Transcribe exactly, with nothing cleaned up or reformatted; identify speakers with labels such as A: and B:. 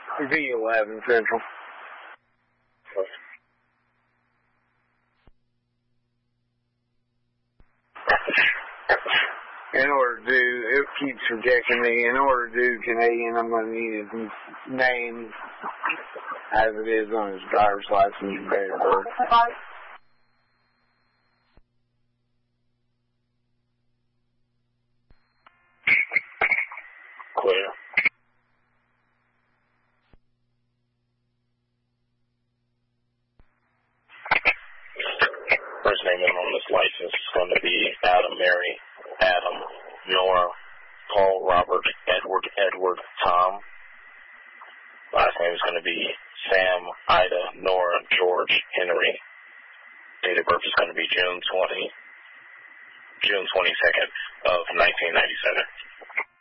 A: V eleven Central. In order to do, it keeps rejecting me. In order to do Canadian, I'm going to need his name as it is on his driver's license and date of birth.
B: Clear. First name on this license is going to be Adam Mary, Adam, Nora, Paul, Robert, Edward, Edward, Tom. Last name is going to be Sam, Ida, Nora, George, Henry. Date of birth is going to be June twentieth, June twenty-second of nineteen ninety-seven.